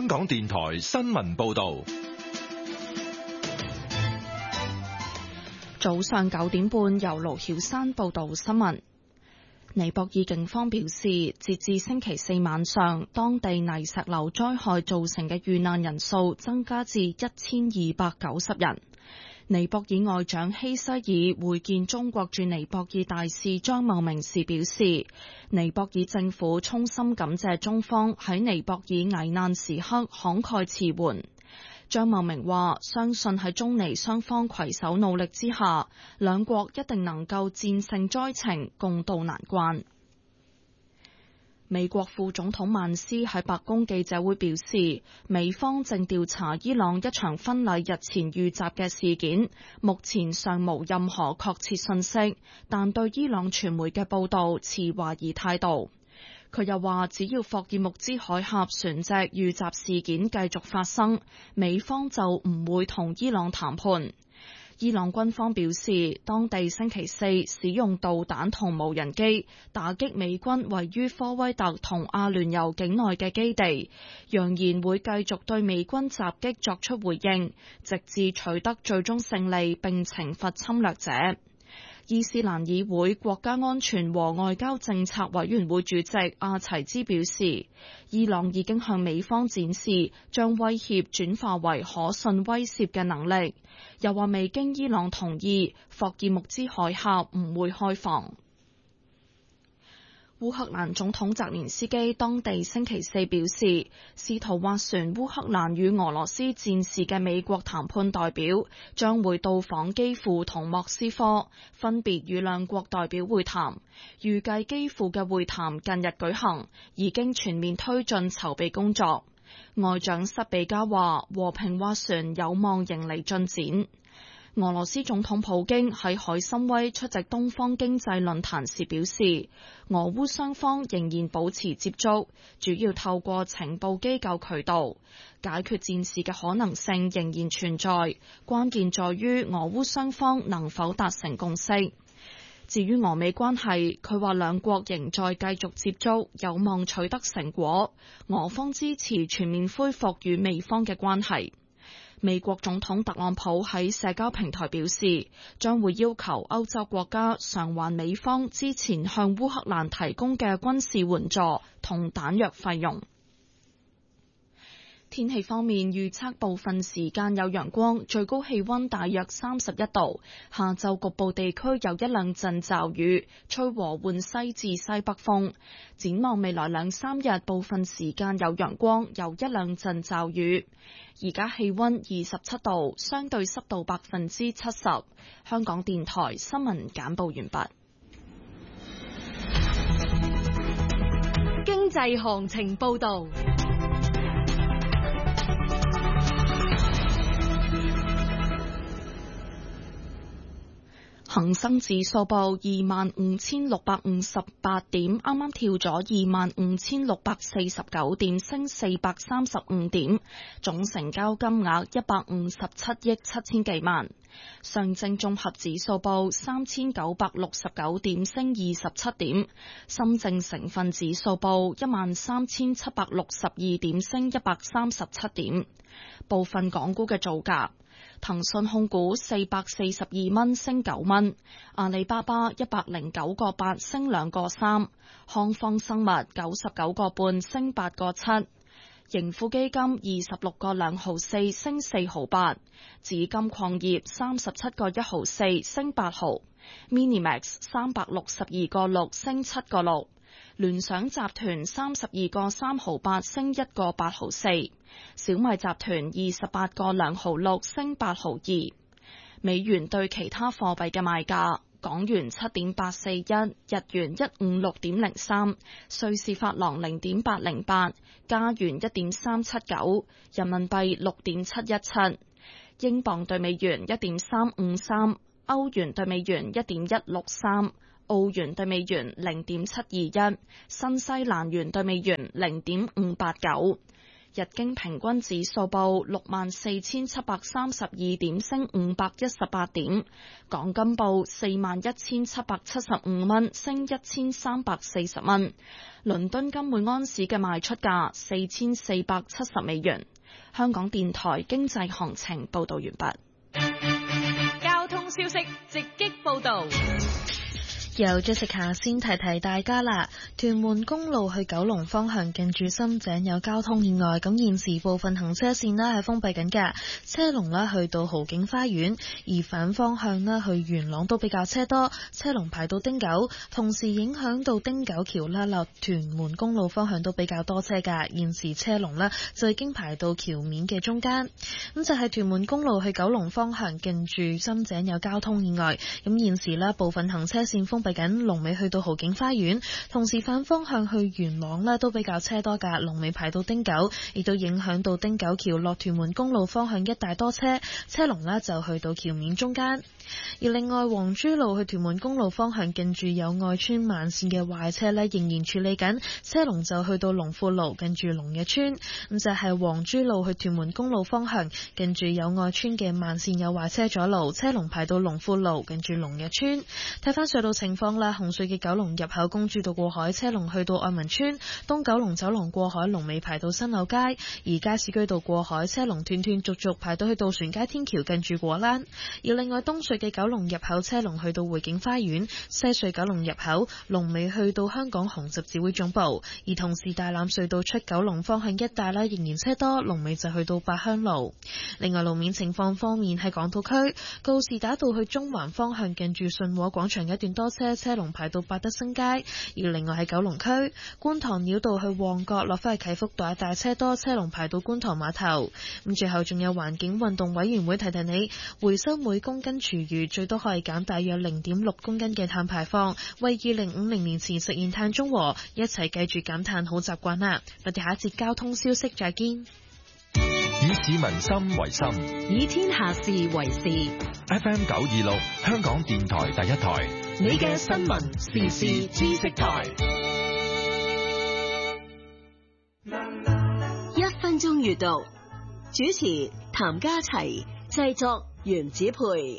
香港電台新聞報道。 早上9點半，由盧曉珊報道新聞。尼泊爾警方表示，截至星期四晚上，當地泥石流災害造成嘅遇難人數增加至1290人。尼泊爾外長希西爾會見中國駐尼泊爾大使張茂明時表示，尼泊爾政府衷心感謝中方喺尼泊爾危難時刻慷慨辭援。張茂明話，相信喺中尼雙方攜手努力之下，兩國一定能夠戰勝災情，共渡難關。美國副總統曼斯喺白宮記者會表示，美方正調查伊朗一場婚禮日前遇襲嘅事件，目前尚無任何確切信息，但對伊朗傳媒嘅報道持懷疑態度。佢又話，只要霍爾木茲海峽船隻遇襲事件繼續發生，美方就唔會同伊朗談判。伊朗軍方表示，當地星期四使用導彈同無人機打擊美軍位於科威特同阿聯酋境內嘅基地，揚言會繼續對美軍襲擊作出回應，直至取得最終勝利並懲罰侵略者。伊斯蘭議會國家安全和外交政策委員會主席阿齊茲表示，伊朗已經向美方展示將威脅轉化為可信威懾嘅能力，又話未經伊朗同意，霍爾木茲海峽唔會開放。烏克蘭總統澤連斯基當地星期四表示，試圖斡旋烏克蘭與俄羅斯戰事嘅美國談判代表將會到訪基輔同莫斯科，分別與兩國代表會談。預計基輔嘅會談近日舉行，已經全面推進籌備工作。外長塞比加話，和平斡旋有望迎嚟進展。俄羅斯總統普京喺海參崴出席東方經濟論壇時表示，俄烏雙方仍然保持接觸，主要透過情報機構渠道解決戰事嘅可能性仍然存在，關鍵在於俄烏雙方能否達成共識。至於俄美關係，佢話兩國仍在繼續接觸，有望取得成果，俄方支持全面恢復與美方嘅關係。美國總統特朗普喺社交平台表示，將會要求歐洲國家償還美方之前向烏克蘭提供嘅軍事援助同彈藥費用。天氣方面，預測部分時間有陽光，最高氣溫大約31度。下晝局部地區有一兩陣驟雨，吹和緩西至西北風。展望未來2-3日，部分時間有陽光，有一兩陣驟雨。而家氣溫27度，相對濕度70%。香港電台新聞簡報完畢。 經濟行情報道。 恒生指數報25,658點，啱啱跳咗25,649點，升435點，總成交金額157億7千幾萬。上證綜合指數報3,969點，升27點。深證成分指數報13,762點，升137點。部分港股嘅造價。騰訊控股442蚊升9蚊，阿里巴巴109個8升2個3，康方生物99個半升8個7，盈富基金26個2毫4升4毫8，紫金礦業37個1毫4升8毫，Minimax 362個6升7個6。聯想集團32個3毫8升1個8毫4，小米集團28個2毫6升8毫2。美元對其他貨幣嘅賣價：港元7.841，日元156.03，瑞士法郎0.808，加元1.379，人民幣6.717，英鎊對美元1.353，歐元對美元1.163。澳元對美元0.721，新西蘭元對美元0.589， 日經平均指數報64,732點，升518點。港金報41,775蚊，升1,340蚊。倫敦金每安士嘅賣出價4,470美元。香港電台經濟行情報道完畢。 交通消息直擊報道。 由 Jessica 先提提大家啦，屯門公路去九龍方向近住深井有交通意外，咁現時部分行車線係封閉緊㗎，車龍去到豪景花園，而反方向去元朗都比較車多，車龍排到汀九，同時影響到汀九橋落屯門公路方向都比較多車㗎，現時車龍就已經排到橋面嘅中間。咁就係屯門公路去九龍方向近住深井有交通意外，咁現時部分行車線封閉緊，龍尾去到豪景花園，同時反方向去元朗都比較車多㗎，龍尾排到汀九，亦都影響到汀九橋落屯門公路方向一大多車，車龍就去到橋面中間。而另外黃珠路去屯門公路方向近住友愛村慢線嘅壞車仍然處理緊，車龍就去到龍富路近住龍日村。咁就係黃珠路去屯門公路方向近住友愛村嘅慢線有壞車阻路，車龍排到龍富路近住龍日村。睇翻隧道情況啦，紅隧嘅九龍入口公主道過海車龍去到愛民村，東九龍走廊過海龍尾排到新柳街，而加士居道過海車龍斷斷續續排到去渡船街天橋近住果欄。而另外東隧嘅九龍入口車龍去到匯景花園，西隧九龍入口龍尾去到香港紅十字會總部，而同時大欖隧道出九龍方向一帶仍然車多，龍尾就去到八鄉路。另外路面情況方面，喺港島區告士打道去中環方向近住信和廣場一段多車，車龍排到百德新街。而另外喺九龍區觀塘繞道去旺角落返去啟福道一帶車多，車龍排到觀塘碼頭。咁最後仲有環境運動委員會提提你，回收每公斤廚餘最多可以減大約 0.6 公斤嘅碳排放，為2050年前實現碳中和，一齊記住減碳好習慣啦！我哋下一節交通消息再見。 以市民心為心， 以天下事為事。 FM 926香港電台第一台， 你嘅新聞時事知識台。 1分鐘閱讀，主持譚家齊，製作袁子培。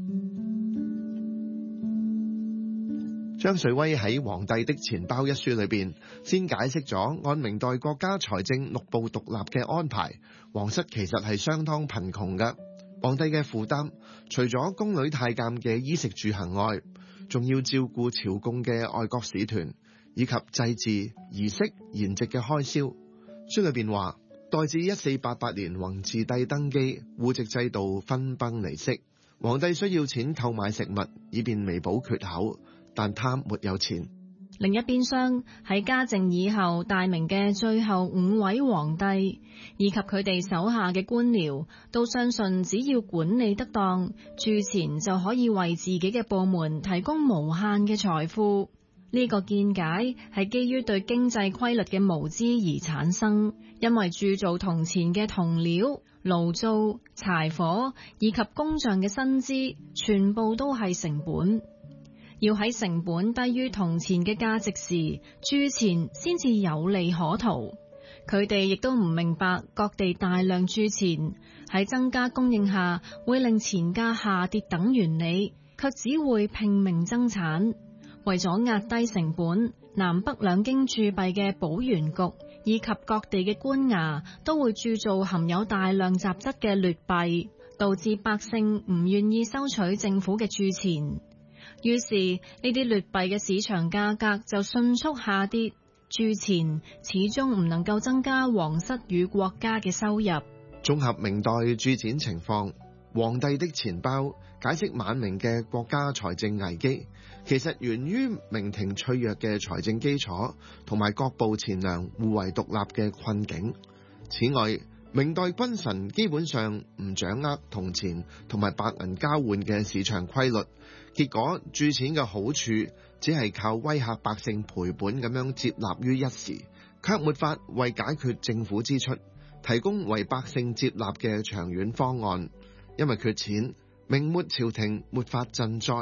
張瑞威喺《皇帝的錢包》一書裏邊，先解釋咗按明代國家財政6部獨立嘅安排，皇室其實係相當貧窮嘅。皇帝嘅負擔，除咗宮女太監嘅衣食住行外，仲要照顧朝貢嘅外國使團，以及祭祀、儀式、筵席嘅開銷。書裏邊話，待至1488年弘治帝登基，戶籍制度分崩離析，皇帝需要錢購買食物，以便彌補缺口。但他沒有錢。 另一邊廂，喺嘉靖以後大明嘅最後5位皇帝，以及佢哋手下嘅官僚，都相信只要管理得當，鑄錢就可以為自己嘅部門提供無限嘅財富。呢個見解係基於對經濟規律嘅無知而產生，因為鑄造銅錢嘅銅料、爐灶、柴火以及工匠嘅薪資，全部都係成本。要喺成本低於銅錢嘅價值時，鑄錢先至有利可圖。佢哋亦都唔明白各地大量鑄錢喺增加供應下會令錢價下跌等原理，卻只會拼命增產。為咗壓低成本，南北兩京鑄幣嘅寶源局以及各地嘅官衙都會鑄造含有大量雜質嘅劣幣，導致百姓唔願意收取政府嘅鑄錢。於是呢啲劣幣嘅市場價格就迅速下跌，鑄錢始終唔能夠增加皇室與國家嘅收入。 綜合明代鑄錢情況，皇帝的錢包解釋晚明嘅國家財政危機，其實源於明廷脆弱嘅財政基礎同埋各部錢糧互為獨立嘅困境。此外，明代君臣基本上唔掌握銅錢同埋白銀交換嘅市場規律，結果鑄錢嘅好處只係靠威嚇百姓賠本咁樣接納於一時，卻沒法為解決政府支出提供為百姓接納嘅長遠方案。因為缺錢，明末朝廷沒法賑災。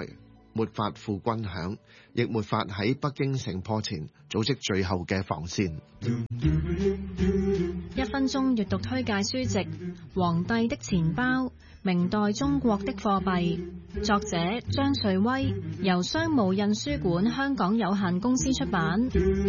沒法負軍餉，亦沒法喺北京城破前組織最後嘅防線。 1分鐘閱讀推介書籍《皇帝的錢包：明代中國的貨幣》，作者張瑞威，由商務印書館香港有限公司出版。